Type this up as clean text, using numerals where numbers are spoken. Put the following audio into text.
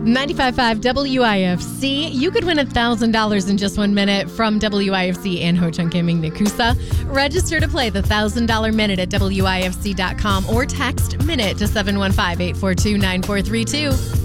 95.5 WIFC. You could win $1,000 in just 1 minute from WIFC and Ho Chunk Gaming Nakusa. Register to play the $1,000 minute at WIFC.com or text minute to 715-842-9432.